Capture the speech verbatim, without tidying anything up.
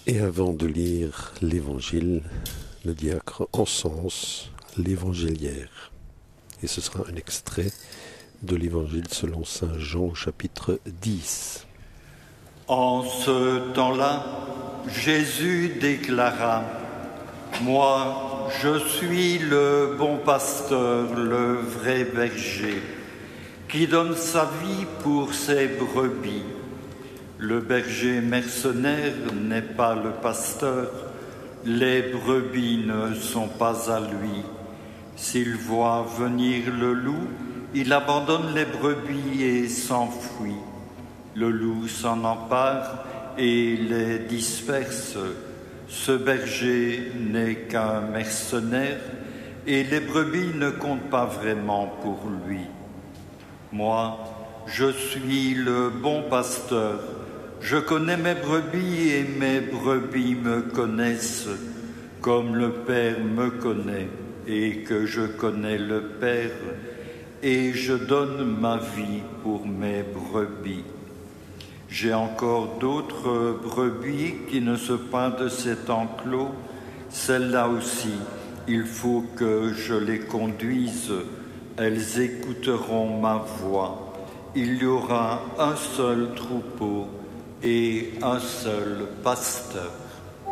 Et avant de lire l'Évangile, le diacre encense l'évangéliaire. Et ce sera un extrait de l'Évangile selon saint Jean au chapitre dix. En ce temps-là, Jésus déclara : « Moi, je suis le bon pasteur, le vrai berger, qui donne sa vie pour ses brebis. Le berger mercenaire n'est pas le pasteur, les brebis ne sont pas à lui. S'il voit venir le loup, il abandonne les brebis et s'enfuit. Le loup s'en empare et les disperse. Ce berger n'est qu'un mercenaire et les brebis ne comptent pas vraiment pour lui. Moi, je suis le bon pasteur. Je connais mes brebis et mes brebis me connaissent, comme le Père me connaît et que je connais le Père, et je donne ma vie pour mes brebis. J'ai encore d'autres brebis qui ne sont pas de cet enclos. Celles-là aussi, il faut que je les conduise. Elles écouteront ma voix. Il y aura un seul troupeau et un seul pasteur.